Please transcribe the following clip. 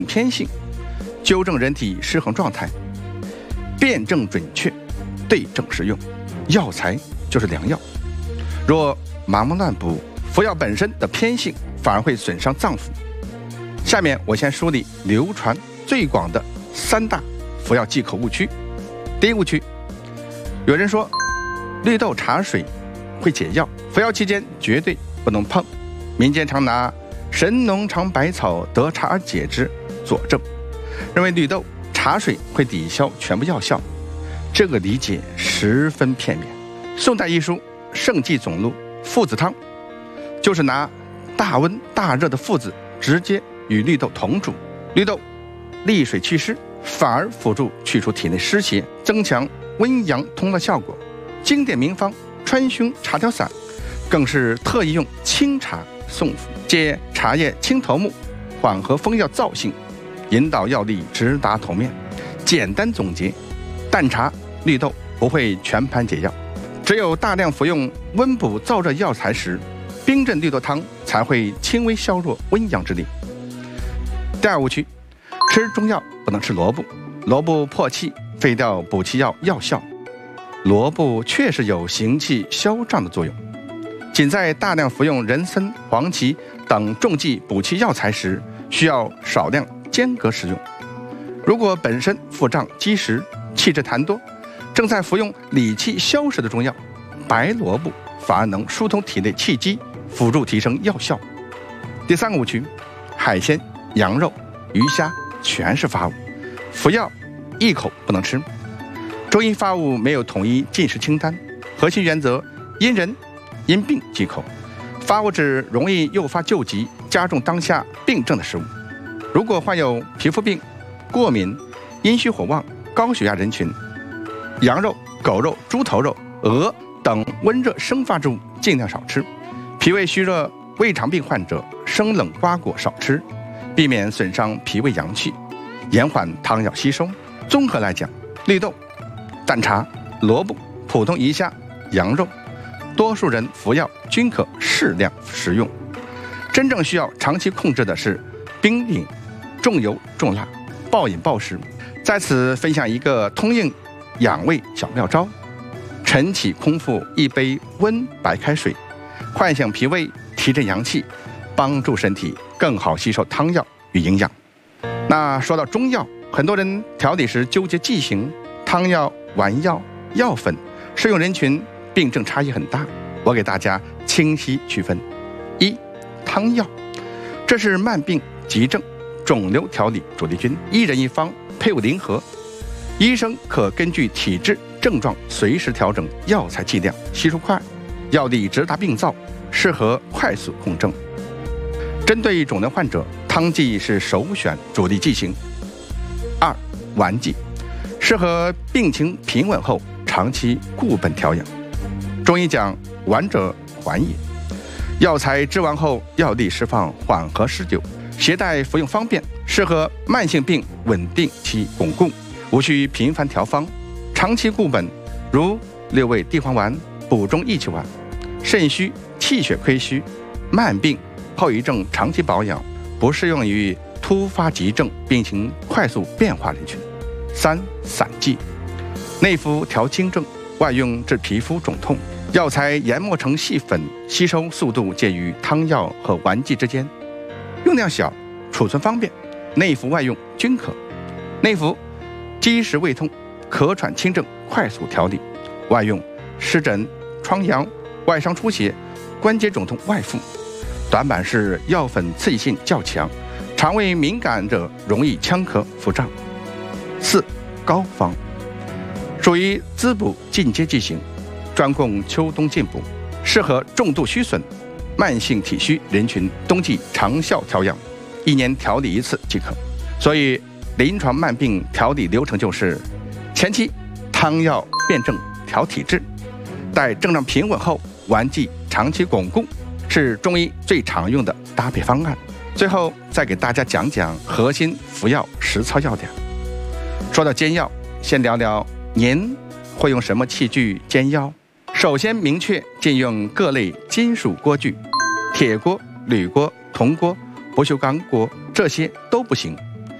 偏性，纠正人体失衡状态，辩证准确，对症实用。药材就是良药，若盲目乱补，服药本身的偏性反而会损伤脏腑。下面我先梳理流传最广的3大服药忌口误区。第一误区，有人说绿豆茶水会解药，服药期间绝对不能碰。民间常拿神农尝百草得茶而解之佐证，认为绿豆茶水会抵消全部药效。这个理解十分片面。宋代医书《圣济总录》附子汤就是拿大温大热的附子直接与绿豆同煮，绿豆利水祛湿，反而辅助去除体内湿邪，增强温阳通络效果。经典名方川芎茶条散更是特意用清茶送服，借茶叶清头目，缓和风药燥性，引导药力直达头面。简单总结，淡茶、绿豆不会全盘解药，只有大量服用温补燥热药材时，冰镇绿豆汤才会轻微削弱温阳之力。第二误区，吃中药不能吃萝卜，萝卜破气，废掉补气药药效。萝卜确实有行气消胀的作用，仅在大量服用人参、黄芪等重剂补气药材时，需要少量间隔食用。如果本身腹胀积食、气滞痰多，正在服用理气消食的中药，白萝卜反而能疏通体内气机，辅助提升药效。第三个误区，海鲜、羊肉、鱼虾全是发物，服药一口不能吃。中医发物没有统一禁食清单，核心原则因人因病忌口。发物指容易诱发旧疾、加重当下病症的食物。如果患有皮肤病、过敏、阴虚火旺、高血压人群，羊肉、狗肉、猪头肉、鹅等温热生发之物尽量少吃。脾胃虚热、胃肠病患者，生冷瓜果少吃，避免损伤脾胃阳气，延缓汤药吸收。综合来讲，绿豆、淡茶、萝卜、普通鱼虾、羊肉，多数人服药均可适量食用。真正需要长期控制的是冰饮、重油重辣、暴饮暴食。在此分享一个通应养胃小妙招：晨起空腹一杯温白开水，唤醒脾胃，提振阳气，帮助身体更好吸收汤药与营养。那说到中药，很多人调理时纠结剂型，汤药、丸药、药粉适用人群病症差异很大，我给大家清晰区分。一、汤药，这是慢病、急症、肿瘤调理主力军，一人一方，配伍灵活，医生可根据体质症状随时调整药材剂量，吸收快，药力直达病灶，适合快速控症。针对肿瘤患者，汤剂是首选主力剂型。二、丸剂，适合病情平稳后长期固本调养。中医讲丸者缓也，药材制完后药力释放，缓和施救，携带服用方便，适合慢性病稳定其巩固，无需频繁调方。长期固本如六味地黄丸、补中益气丸。肾虚、气血亏虚、慢病、后遗症长期保养，不适用于突发急症病情快速变化人群。三、散剂，内服调经症，外用治皮肤肿痛。药材研磨成细粉，吸收速度介于汤药和丸剂之间，用量小，储存方便，内服外用均可。内服积食胃痛、咳喘轻症快速调理，外用湿疹、疮疡、外伤出血、关节肿痛外敷。短板是药粉刺激性较强，肠胃敏感者容易呛咳腹胀。四、膏方，属于滋补进阶剂型，专供秋冬进补，适合重度虚损、慢性体虚人群冬季长效调养，1年调理1次即可。所以临床慢病调理流程就是：前期汤药辩证调体质，待症状平稳后，丸剂长期巩固，是中医最常用的搭配方案。最后再给大家讲讲核心服药实操要点。说到煎药，先聊聊您会用什么器具煎药？首先明确禁用各类金属锅具，铁锅、铝锅、铜锅、不锈钢锅这些都不行。